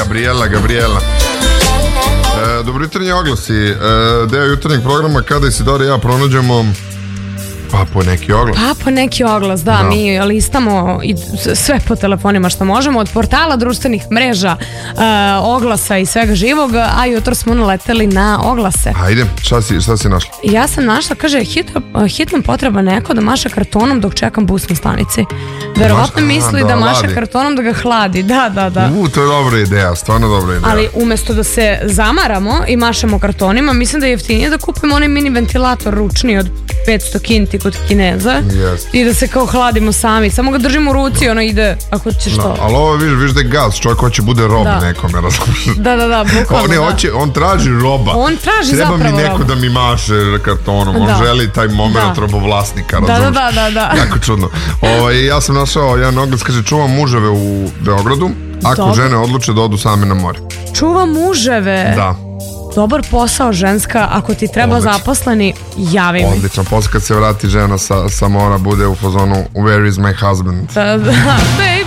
Gabriela. Dobro jutarnji oglasi. Deo jutarnjeg programa kada Isidora i ja pronađemo po neki oglas, da. Mi listamo sve po telefonima što možemo, od portala, društvenih mreža, oglasa i svega živog, a jutro smo naleteli na oglase. Ajde, šta si našla? Ja sam našla, kaže, hitno potreba neko da maše kartonom dok čekam bus na stanici. Verovatno misli da maše kartonom da ga hladi. Da. To je dobra ideja, stvarno dobra ideja. Ali umesto da se zamaramo i mašemo kartonima, mislim da je jeftinije da kupimo onaj mini ventilator ručni od 500 kinti kod Kineza i da se kao hladimo sami. Samo ga držimo u ruci, ono ide ako ćeš to. Ali ovo viš da je gaz, čovjek hoće bude rob nekome, razumiješ? Da, bukvalno. On traži roba. On traži zapravo roba. Treba mi neko da mi maše kartonom. On želi taj moment robovlasnika, razumiješ? Da. Jako čudno. Ja sam našao jedan oglas, kaže, čuvam muževe u Beogradu ako žene odluče da odu same na more. Čuvam muževe? Da. Dobar posao, ženska, ako ti treba zaposleni, javi mi. Odlično, posle kad se vrati žena sa mora bude u fazonu Where is my husband? Da, baby.